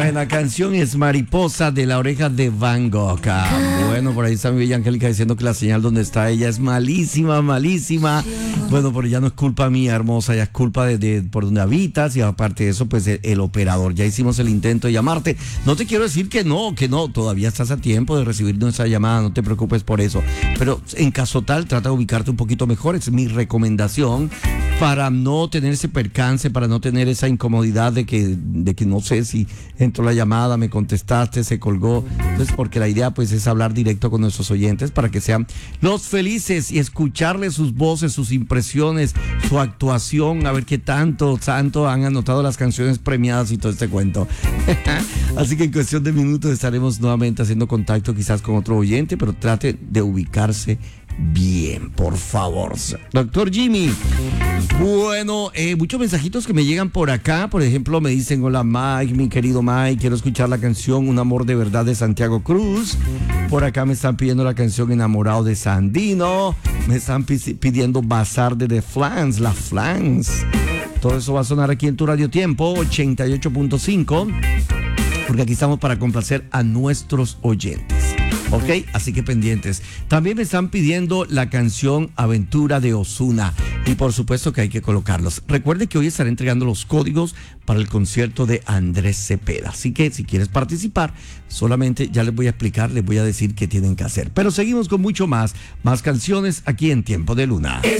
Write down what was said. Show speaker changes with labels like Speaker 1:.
Speaker 1: Buena canción es Mariposa de La Oreja de Van Gogh. Bueno, por ahí está mi bella Angélica diciendo que la señal donde está ella es malísima, malísima. Bueno, pero ya no es culpa mía, hermosa, ya es culpa de por donde habitas y aparte de eso, pues el operador. Ya hicimos el intento de llamarte. No te quiero decir que no, todavía estás a tiempo de recibir nuestra llamada, no te preocupes por eso. Pero en caso tal, trata de ubicarte un poquito mejor, es mi recomendación para no tener ese percance, para no tener esa incomodidad de que no sé si entró la llamada, me contestaste, se colgó. Entonces, porque la idea pues es hablar directo con nuestros oyentes para que sean los felices y escucharles sus voces, sus impresiones, su actuación, a ver qué tanto han anotado las canciones premiadas y todo este cuento. Así que en cuestión de minutos estaremos nuevamente haciendo contacto quizás con otro oyente, pero trate de ubicarse bien, por favor. Doctor Jimmy. Bueno, muchos mensajitos que me llegan por acá. Por ejemplo, me dicen: hola Mike, mi querido Mike, quiero escuchar la canción Un amor de verdad de Santiago Cruz. Por acá me están pidiendo la canción Enamorado de Sandino. Me están pidiendo Bazar de The Flans, la Flans. Todo eso va a sonar aquí en tu Radio Tiempo 88.5, porque aquí estamos para complacer a nuestros oyentes. Ok, así que pendientes. También me están pidiendo la canción Aventura de Ozuna. Y por supuesto que hay que colocarlos. Recuerde que hoy estaré entregando los códigos para el concierto de Andrés Cepeda. Así que si quieres participar, solamente ya les voy a explicar, les voy a decir qué tienen que hacer. Pero seguimos con mucho más canciones aquí en Tiempo de Luna.